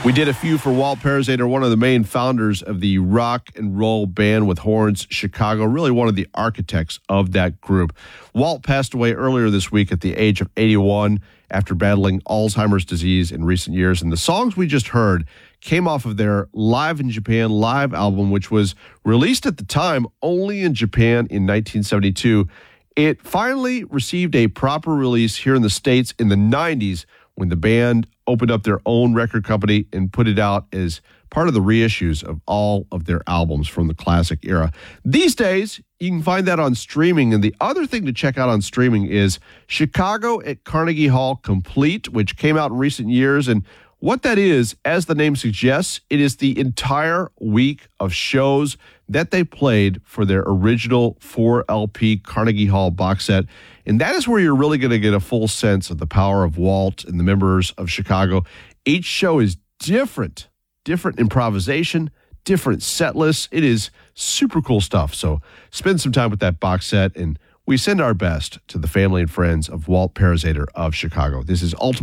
We did a few for Walt Parazaider, one of the main founders of the rock and roll band with horns, Chicago, really one of the architects of that group. Walt passed away earlier this week at the age of 81 after battling Alzheimer's disease in recent years. And the songs we just heard came off of their Live in Japan live album, which was released at the time only in Japan in 1972. It finally received a proper release here in the States in the 90s when the band opened up their own record company and put it out as part of the reissues of all of their albums from the classic era. These days, you can find that on streaming. And the other thing to check out on streaming is Chicago at Carnegie Hall Complete, which came out in recent years. And what that is, as the name suggests, it is the entire week of shows that they played for their original 4LP Carnegie Hall box set. And that is where you're really going to get a full sense of the power of Walt and the members of Chicago. Each show is different improvisation, different set lists. It is super cool stuff. So spend some time with that box set, and we send our best to the family and friends of Walt Parazaider of Chicago. This is Ultimate